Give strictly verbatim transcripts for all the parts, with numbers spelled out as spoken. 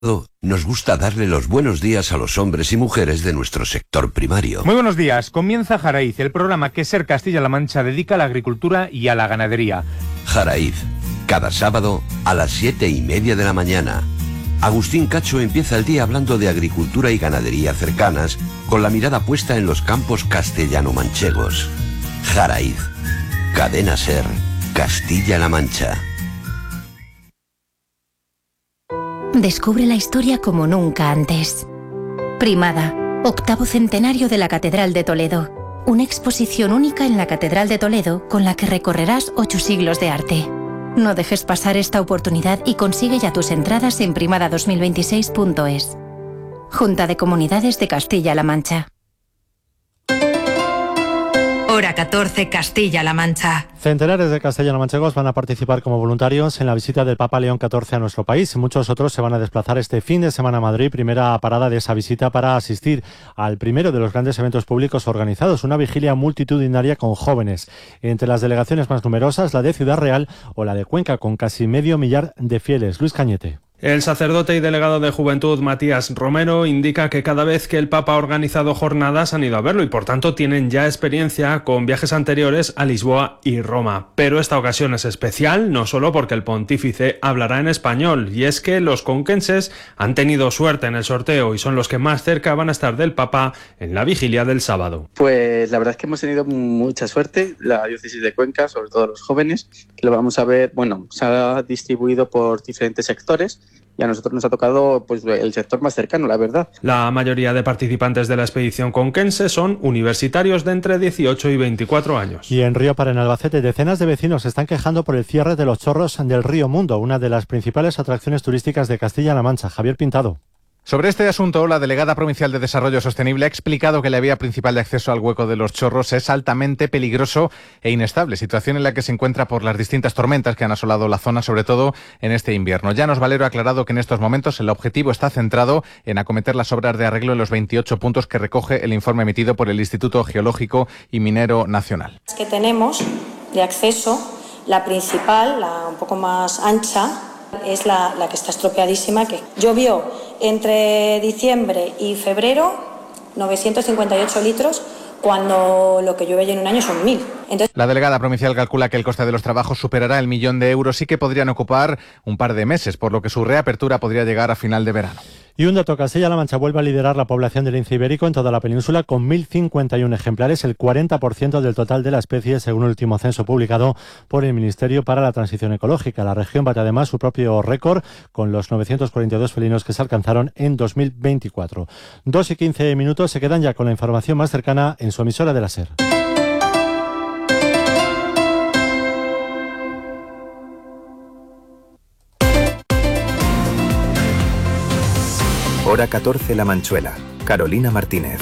Nos gusta darle los buenos días a los hombres y mujeres de nuestro sector primario. Muy buenos días. Comienza Jaraiz, el programa que SER Castilla-La Mancha dedica a la agricultura y a la ganadería. Jaraiz, cada sábado a las siete y media de la mañana. Agustín Cacho empieza el día hablando de agricultura y ganadería cercanas, con la mirada puesta en los campos castellano-manchegos. Jaraiz, Cadena SER, Castilla-La Mancha. Descubre la historia como nunca antes. Primada, octavo centenario de la Catedral de Toledo. Una exposición única en la Catedral de Toledo con la que recorrerás ocho siglos de arte. No dejes pasar esta oportunidad y consigue ya tus entradas en primada dos mil veintiséis punto es. Junta de Comunidades de Castilla-La Mancha. Hora catorce, Castilla-La Mancha. Centenares de castellano-manchegos van a participar como voluntarios en la visita del Papa León catorce a nuestro país. Muchos otros se van a desplazar este fin de semana a Madrid, primera parada de esa visita para asistir al primero de los grandes eventos públicos organizados, una vigilia multitudinaria con jóvenes. Entre las delegaciones más numerosas, la de Ciudad Real o la de Cuenca, con casi medio millar de fieles. Luis Cañete. El sacerdote y delegado de Juventud Matías Romero indica que cada vez que el Papa ha organizado jornadas han ido a verlo y por tanto tienen ya experiencia con viajes anteriores a Lisboa y Roma. Pero esta ocasión es especial, no solo porque el pontífice hablará en español, y es que los conquenses han tenido suerte en el sorteo y son los que más cerca van a estar del Papa en la vigilia del sábado. Pues la verdad es que hemos tenido mucha suerte, la diócesis de Cuenca, sobre todo los jóvenes, que lo vamos a ver, bueno, se ha distribuido por diferentes sectores. Y a nosotros nos ha tocado pues el sector más cercano, la verdad. La mayoría de participantes de la expedición conquense son universitarios de entre dieciocho y veinticuatro años. Y en Río Para, en Albacete, decenas de vecinos se están quejando por el cierre de los chorros del río Mundo, una de las principales atracciones turísticas de Castilla-La Mancha. Javier Pintado. Sobre este asunto, la delegada provincial de Desarrollo Sostenible ha explicado que la vía principal de acceso al hueco de los chorros es altamente peligroso e inestable, situación en la que se encuentra por las distintas tormentas que han asolado la zona, sobre todo en este invierno. Llanos Valero ha aclarado que en estos momentos el objetivo está centrado en acometer las obras de arreglo en los veintiocho puntos que recoge el informe emitido por el Instituto Geológico y Minero Nacional. Que tenemos de acceso, la principal, la un poco más ancha, es la, la que está estropeadísima, que llovió entre diciembre y febrero novecientos cincuenta y ocho litros, cuando lo que llueve en un año son mil. Entonces... La delegada provincial calcula que el coste de los trabajos superará el millón de euros y que podrían ocupar un par de meses, por lo que su reapertura podría llegar a final de verano. Y un dato, Castilla-La Mancha vuelve a liderar la población del lince ibérico en toda la península con mil cincuenta y uno ejemplares, el cuarenta por ciento del total de la especie, según el último censo publicado por el Ministerio para la Transición Ecológica. La región bate además su propio récord con los novecientos cuarenta y dos felinos que se alcanzaron en dos mil veinticuatro. Dos y quince minutos, se quedan ya con la información más cercana en su emisora de la SER. Hora catorce, La Manchuela. Carolina Martínez.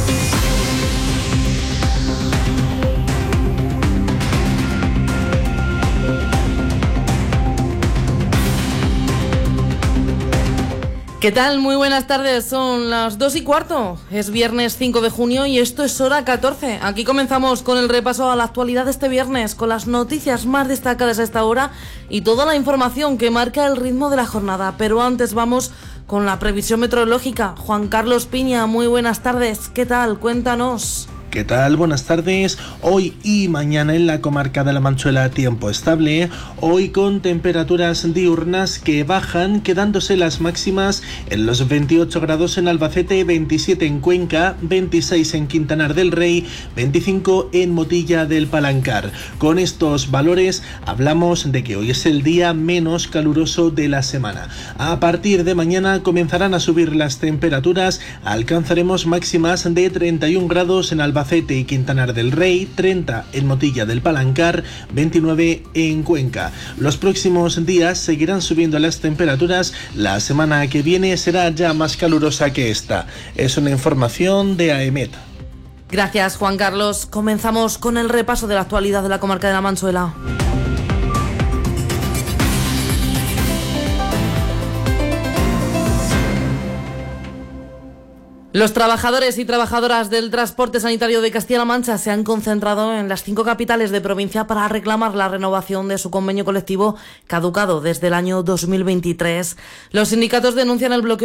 ¿Qué tal? Muy buenas tardes, son las dos y cuarto, es viernes cinco de junio y esto es Hora catorce. Aquí comenzamos con el repaso a la actualidad de este viernes, con las noticias más destacadas a esta hora y toda la información que marca el ritmo de la jornada. Pero antes vamos con la previsión meteorológica. Juan Carlos Piña, muy buenas tardes, ¿qué tal? Cuéntanos. ¿Qué tal? Buenas tardes. Hoy y mañana en la comarca de La Manchuela tiempo estable, hoy con temperaturas diurnas que bajan, quedándose las máximas en los veintiocho grados en Albacete, veintisiete en Cuenca, veintiséis en Quintanar del Rey, veinticinco en Motilla del Palancar. Con estos valores hablamos de que hoy es el día menos caluroso de la semana. A partir de mañana comenzarán a subir las temperaturas, alcanzaremos máximas de treinta y un grados en Albacete y Quintanar del Rey, treinta en Motilla del Palancar, veintinueve en Cuenca. Los próximos días seguirán subiendo las temperaturas, la semana que viene será ya más calurosa que esta. Es una información de AEMET. Gracias, Juan Carlos. Comenzamos con el repaso de la actualidad de la comarca de La Manchuela. Los trabajadores y trabajadoras del transporte sanitario de Castilla-La Mancha se han concentrado en las cinco capitales de provincia para reclamar la renovación de su convenio colectivo caducado desde el año dos mil veintitrés. Los sindicatos denuncian el bloqueo